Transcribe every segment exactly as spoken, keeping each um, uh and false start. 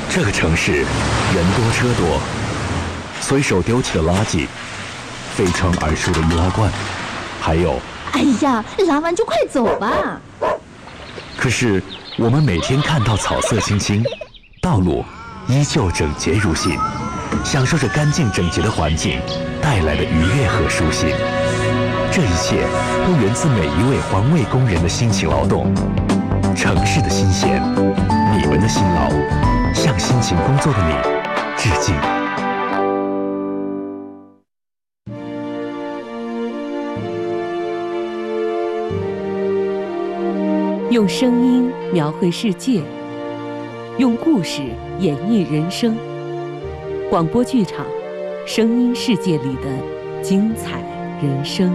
这个城市人多车多，随手丢弃的垃圾，飞传而出的易拉罐，还有…… 哎呀，拉完就快走吧。 可是我们每天看到草色青青，道路依旧整洁如新，享受着干净整洁的环境带来的愉悦和舒心。这一切都源自每一位环卫工人的辛勤劳动。城市的新鲜，你们的辛劳，向辛勤工作的你致敬。 用声音描绘世界，用故事演绎人生。广播剧场，声音世界里的精彩人生。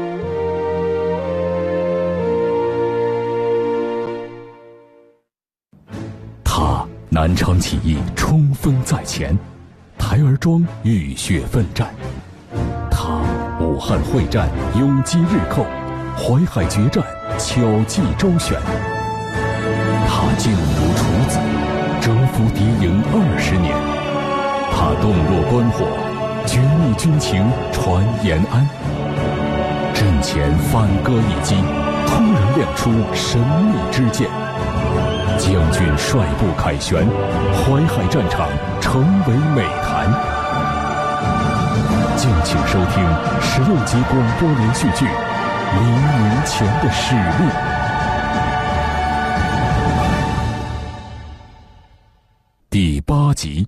他南昌起义冲锋在前，台儿庄浴血奋战；他武汉会战永击日寇，淮海决战巧计周旋。他劲如处子，征服敌营二十年；他洞若观火，绝密军情传延安。阵前反戈一击，突然亮出神秘之剑。将军率部凯旋，淮海战场成为美谈。敬请收听十六集广播连续剧《黎明前的使命》第八集。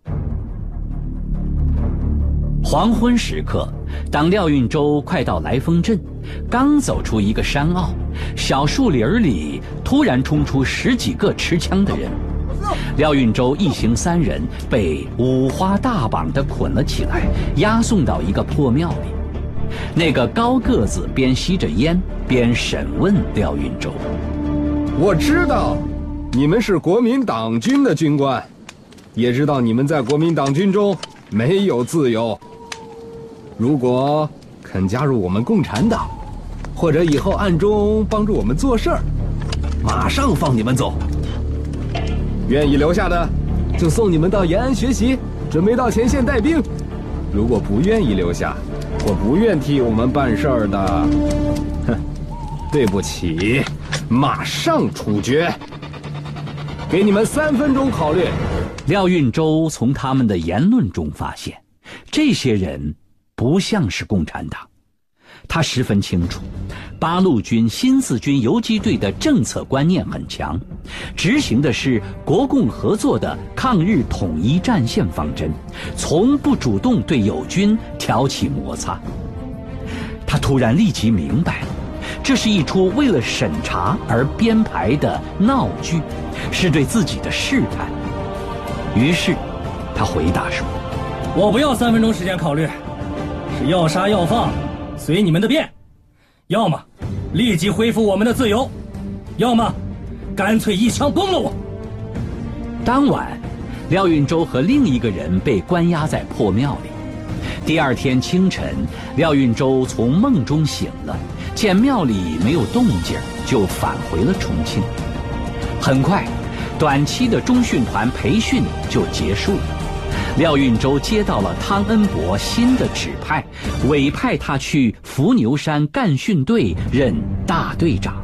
黄昏时刻，当廖运周快到来丰镇，刚走出一个山坳，小树林里突然冲出十几个持枪的人。廖运周一行三人被五花大绑地捆了起来，押送到一个破庙里。那个高个子边吸着烟边审问廖运周： 我知道你们是国民党军的军官，也知道你们在国民党军中没有自由。如果肯加入我们共产党，或者以后暗中帮助我们做事儿，马上放你们走。愿意留下的，就送你们到延安学习，准备到前线带兵。如果不愿意留下，或不愿替我们办事儿的，哼，对不起，马上处决。给你们三分钟考虑。 廖运周从他们的言论中发现，这些人不像是共产党。他十分清楚，八路军新四军游击队的政策观念很强，执行的是国共合作的抗日统一战线方针，从不主动对友军挑起摩擦。他突然立即明白了，这是一出为了审查而编排的闹剧，是对自己的试探。于是他回答说： 我不要三分钟时间考虑，是要杀要放随你们的便，要么立即恢复我们的自由，要么干脆一枪崩了我。 当晚，廖运周和另一个人被关押在破庙里。第二天清晨，廖运周从梦中醒了，见庙里没有动静，就返回了重庆。很快，短期的中训团培训就结束了。廖运周接到了汤恩伯新的指派，委派他去伏牛山干训队任大队长。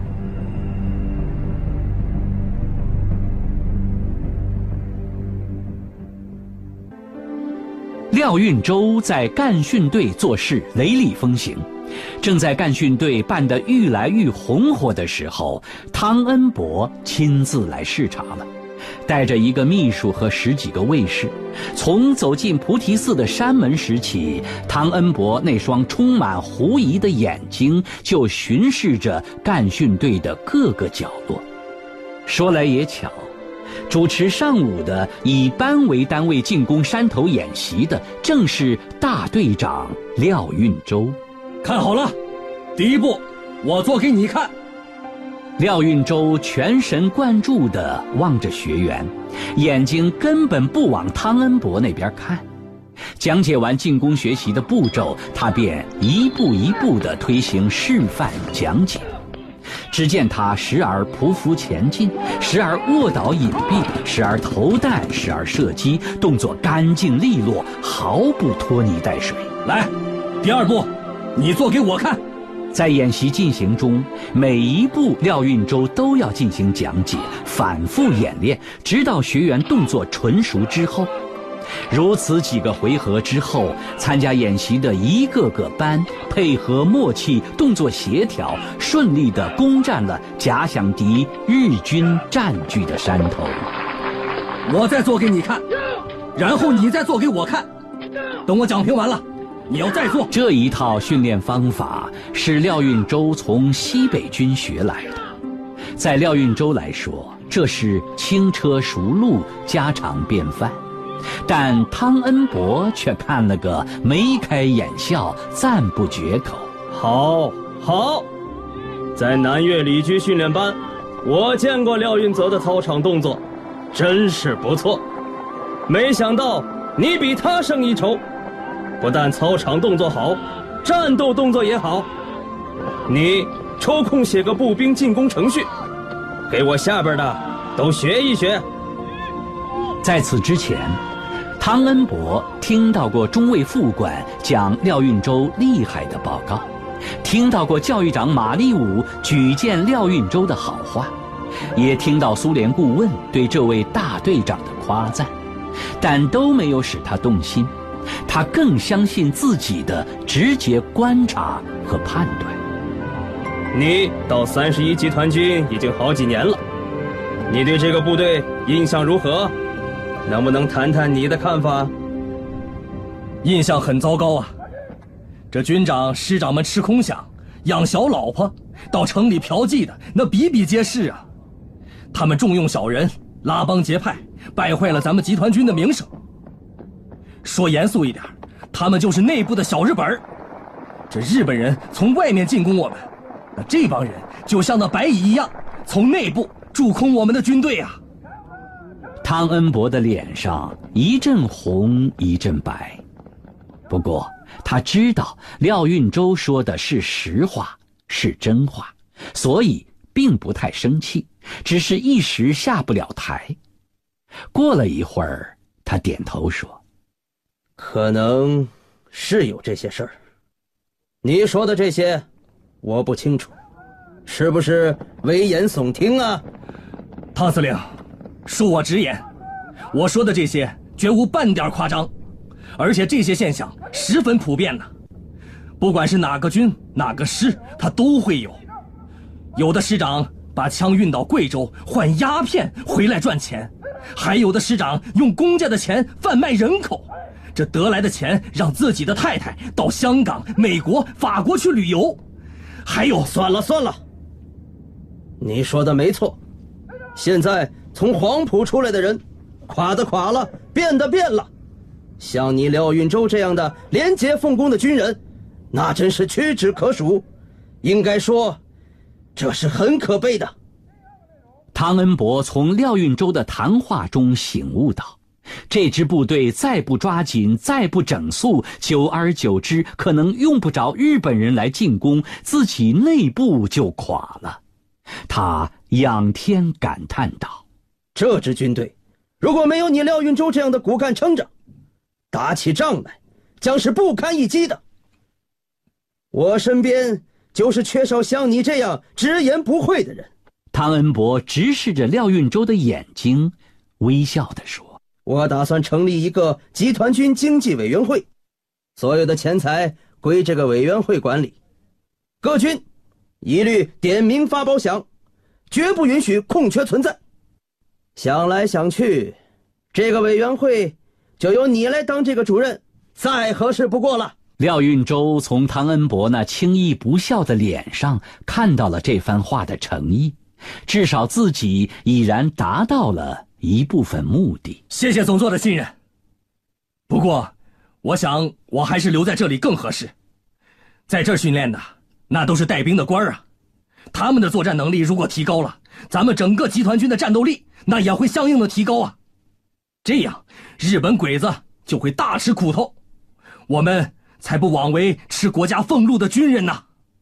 廖运周在干训队做事雷厉风行，正在干训队办得愈来愈红火的时候，汤恩伯亲自来视察了，带着一个秘书和十几个卫士。从走进菩提寺的山门时起，汤恩伯那双充满狐疑的眼睛就巡视着干训队的各个角落。说来也巧，主持上午的以班为单位进攻山头演习的，正是大队长廖运周。 看好了，第一步我做给你看。 廖运周全神贯注地望着学员，眼睛根本不往汤恩伯那边看。讲解完进攻学习的步骤，他便一步一步地推行示范讲解。 只见他时而匍匐前进，时而卧倒隐蔽，时而投弹，时而射击，动作干净利落，毫不拖泥带水。 来，第二步，你做给我看。 在演习进行中，每一步廖运周都要进行讲解，反复演练，直到学员动作纯熟之后。如此几个回合之后，参加演习的一个个班配合默契，动作协调，顺利地攻占了假想敌日军占据的山头。 我再做给你看，然后你再做给我看。等我讲评完了，你要再做。 这一套训练方法是廖运周从西北军学来的，在廖运周来说，这是轻车熟路，家常便饭。但汤恩伯却看了个眉开眼笑，赞不绝口。 好，好，在南岳里居训练班，我见过廖运泽的操场动作，真是不错。没想到你比他胜一筹，不但操场动作好，战斗动作也好。你抽空写个步兵进攻程序，给我下边的都学一学。 在此之前，汤恩伯听到过中尉副官讲廖运周厉害的报告，听到过教育长马立武举荐廖运周的好话，也听到苏联顾问对这位大队长的夸赞，但都没有使他动心。他更相信自己的直接观察和判断。 你到三十一集团军已经好几年了，你对这个部队印象如何？能不能谈谈你的看法？ 印象很糟糕啊！这军长师长们吃空饷，养小老婆，到城里嫖妓的那比比皆是啊！他们重用小人，拉帮结派，败坏了咱们集团军的名声。说严肃一点，他们就是内部的小日本。这日本人从外面进攻我们，那这帮人就像那白蚁一样，从内部蛀空我们的军队啊！ 汤恩伯的脸上一阵红一阵白，不过他知道廖运周说的是实话，是真话，所以并不太生气，只是一时下不了台。过了一会儿，他点头说： 可能是有这些事儿，你说的这些我不清楚，是不是危言耸听啊？ 汤司令，恕我直言，我说的这些绝无半点夸张，而且这些现象十分普遍呢。不管是哪个军哪个师，他都会有。有的师长把枪运到贵州换鸦片回来赚钱，还有的师长用公家的钱贩卖人口，这得来的钱让自己的太太到香港、美国、法国去旅游。还有， 算了算了，你说的没错，现在从黄埔出来的人，垮的垮了，变的变了。像你廖运周这样的廉洁奉公的军人，那真是屈指可数。应该说，这是很可悲的。 汤恩伯从廖运周的谈话中醒悟到，这支部队再不抓紧，再不整肃，久而久之，可能用不着日本人来进攻，自己内部就垮了。他仰天感叹道： 这支军队如果没有你廖运周这样的骨干撑着，打起仗来将是不堪一击的。我身边就是缺少像你这样直言不讳的人。 汤恩伯直视着廖运周的眼睛，微笑地说： 我打算成立一个集团军经济委员会，所有的钱财归这个委员会管理，各军一律点名发包饷，绝不允许空缺存在。想来想去，这个委员会就由你来当这个主任，再合适不过了。 廖运周从汤恩伯那轻易不笑的脸上看到了这番话的诚意，至少自己已然达到了一部分目的。 谢谢总座的信任，不过我想我还是留在这里更合适。在这儿训练的那都是带兵的官啊，他们的作战能力如果提高了，咱们整个集团军的战斗力那也会相应的提高啊。这样日本鬼子就会大吃苦头，我们才不枉为吃国家俸禄的军人呐。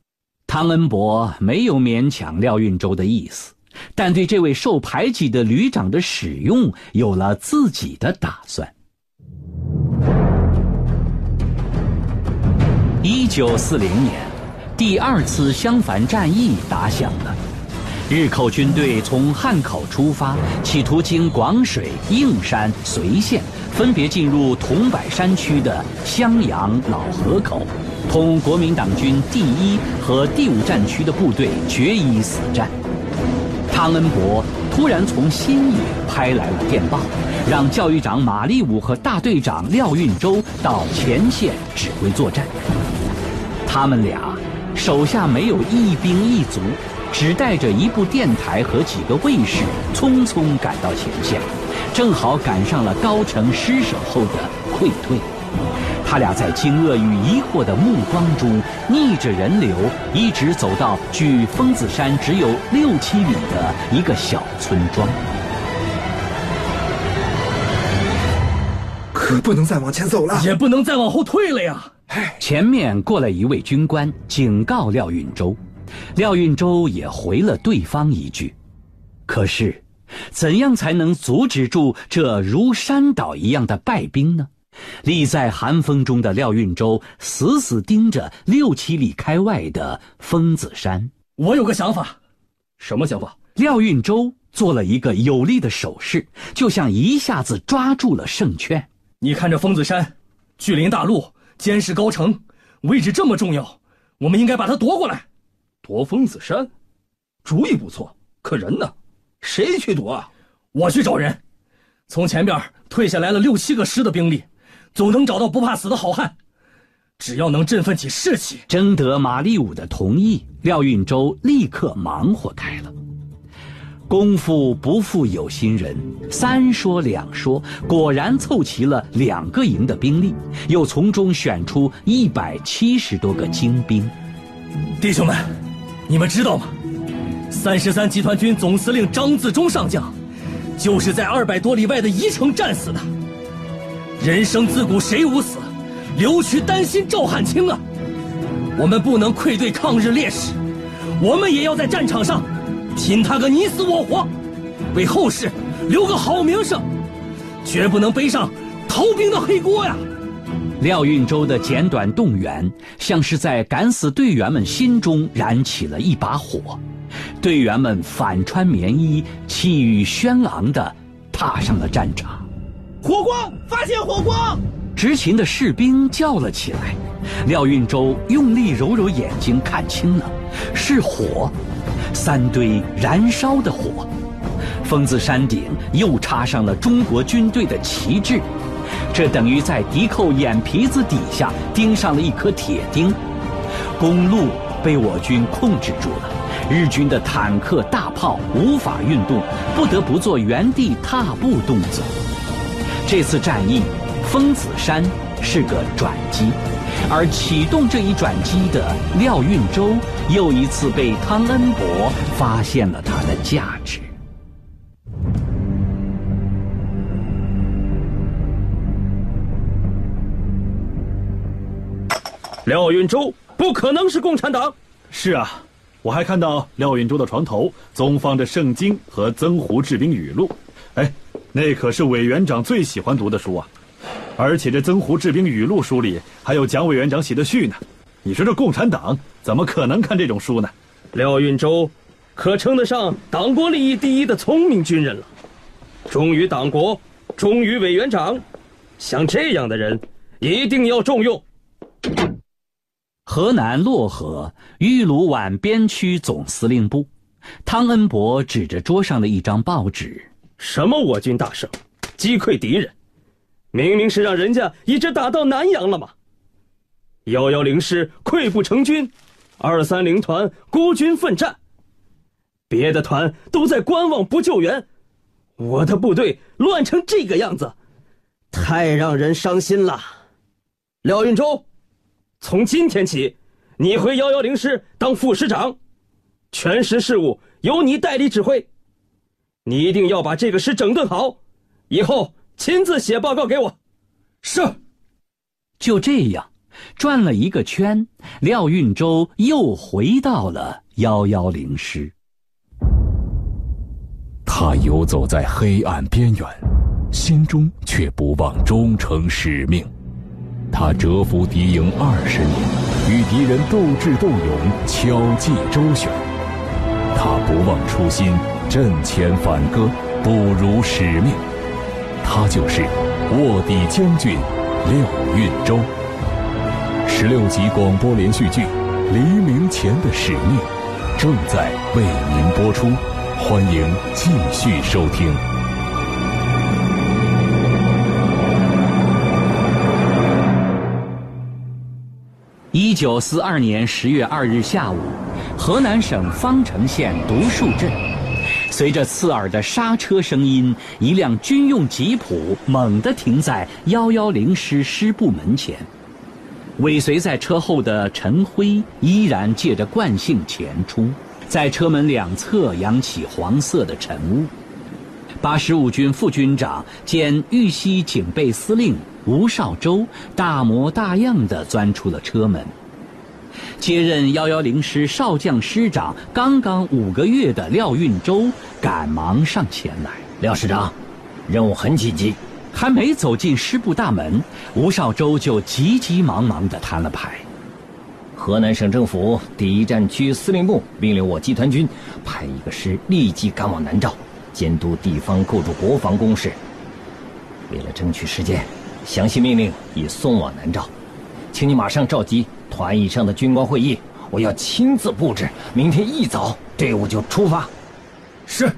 汤恩伯没有勉强廖运周的意思，但对这位受排挤的旅长的使用有了自己的打算。一九四零年，第二次襄樊战役打响了。日寇军队从汉口出发，企图经广水、应山、随县，分别进入桐柏山区的襄阳、老河口，同国民党军第一和第五战区的部队决一死战。汤恩伯突然从新野拍来了电报，让教育长马立武和大队长廖运周到前线指挥作战。他们俩手下没有一兵一卒，只带着一部电台和几个卫士，匆匆赶到前线，正好赶上了高城失守后的溃退。他俩在惊愕与疑惑的目光中，逆着人流，一直走到距疯子山只有六七里的一个小村庄。 可不能再往前走了， 也不能再往后退了呀！ 前面过来一位军官，警告廖运周。廖运周也回了对方一句，可是怎样才能阻止住这如山倒一样的败兵呢？立在寒风中的廖运周死死盯着六七里开外的疯子山。 我有个想法。 什么想法？ 廖运周做了一个有力的手势，就像一下子抓住了胜券。 你看这疯子山，距临大路，监视高城，位置这么重要，我们应该把它夺过来。 夺疯子山，主意不错，可人呢？谁去夺啊？ 我去找人。从前边退下来了六七个师的兵力，总能找到不怕死的好汉。只要能振奋起士气， 征得马立武的同意，廖运周立刻忙活开了。功夫不负有心人，三说两说，果然凑齐了两个营的兵力，又从中选出一百七十多个精兵。 弟兄们，你们知道吗？三十三集团军总司令张自忠上将，就是在二百多里外的宜城战死的。人生自古谁无死，留取丹心照汗青啊！我们不能愧对抗日烈士，我们也要在战场上拼他个你死我活，为后世留个好名声，绝不能背上逃兵的黑锅呀！ 廖运周的简短动员，像是在敢死队员们心中燃起了一把火。队员们反穿棉衣，气宇轩昂地踏上了战场。 火光！发现火光！ 执勤的士兵叫了起来。廖运周用力揉揉眼睛，看清了，是火，三堆燃烧的火。疯子山顶又插上了中国军队的旗帜，这等于在敌寇眼皮子底下钉上了一颗铁钉。公路被我军控制住了，日军的坦克大炮无法运动，不得不做原地踏步动作。这次战役，疯子山是个转机，而启动这一转机的廖运周又一次被汤恩伯发现了他的价值。 廖运周不可能是共产党。 是啊，我还看到廖运周的床头总放着圣经和曾胡治兵语录，哎，那可是委员长最喜欢读的书啊。而且这曾胡治兵语录书里还有蒋委员长写的序呢。你说这共产党怎么可能看这种书呢？ 廖运周可称得上党国利益第一的聪明军人了，忠于党国，忠于委员长，像这样的人一定要重用。 河南漯河豫鲁皖边区总司令部，汤恩伯指着桌上的一张报纸： 什么我军大胜，击溃敌人，明明是让人家一直打到南阳了嘛！一一零师溃不成军，二三零团孤军奋战，别的团都在观望不救援，我的部队乱成这个样子，太让人伤心了。廖运周，从今天起，你回一一零师当副师长，全师事务由你代理指挥。你一定要把这个师整顿好，以后亲自写报告给我。 是。 就这样， 转了一个圈，廖运周又回到了幺幺零师。 他游走在黑暗边缘，心中却不忘忠诚使命。他蛰伏敌营二十年，与敌人斗智斗勇，巧计周旋。他不忘初心，阵前反戈，不辱使命。他就是卧底将军廖运周。十六集广播连续剧《黎明前的使命》正在为您播出，欢迎继续收听。 一九四二年十月二日下午，河南省方城县独树镇，随着刺耳的刹车声音，一辆军用吉普猛地停在幺幺零师师部门前。尾随在车后的陈辉依然借着惯性前出，在车门两侧扬起黄色的尘雾。八十五军副军长兼豫西警备司令吴绍周大模大样地钻出了车门。接任幺幺零师少将师长刚刚五个月的廖运周赶忙上前来：“ 廖师长，任务很紧急。” 还没走进师部大门，吴绍周就急急忙忙地摊了牌：“ 河南省政府第一战区司令部命令我集团军派一个师立即赶往南诏，监督地方构筑国防工事。为了争取时间，详细命令已送往南诏，请你马上召集团以上的军官会议，我要亲自布置，明天一早队伍就出发。” 是。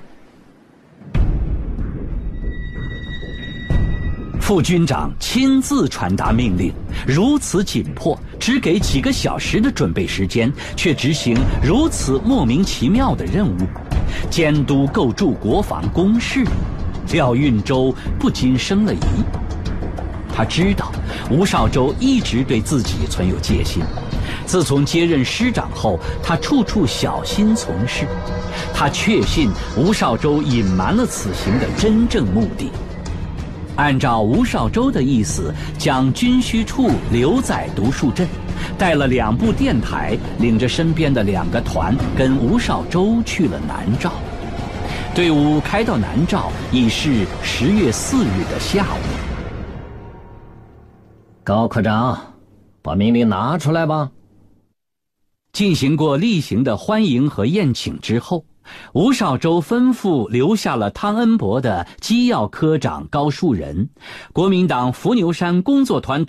副军长亲自传达命令，如此紧迫，只给几个小时的准备时间，却执行如此莫名其妙的任务，监督构筑国防工事。廖运周不禁生了疑。他知道吴绍周一直对自己存有戒心，自从接任师长后，他处处小心从事。他确信吴绍周隐瞒了此行的真正目的。按照吴绍周的意思，将军需处留在独树镇，带了两部电台，领着身边的两个团，跟吴绍周去了南诏。队伍开到南诏已是十月四日的下午。 高科长，把命令拿出来吧。 进行过例行的欢迎和宴请之后，吴绍周吩咐留下了汤恩伯的机要科长高树人，国民党伏牛山工作团